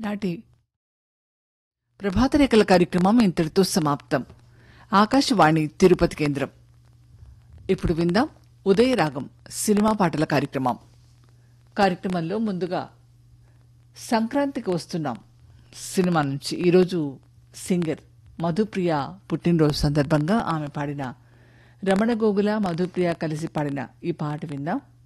నాటి ప్రభాత రేఖల కార్యక్రమం ఇంతటితో సమాప్తం. ఆకాశవాణి తిరుపతి కేంద్రం. ఇప్పుడు విందాం ఉదయరాగం సినిమా పాటల కార్యక్రమంలో ముందుగా సంక్రాంతికి వస్తున్నాం సినిమా నుంచి ఈరోజు సింగర్ మధుప్రియ పుట్టినరోజు సందర్భంగా ఆమె పాడిన రమణ గోగుల మధుప్రియ కలిసి పాడిన ఈ పాట విందాం.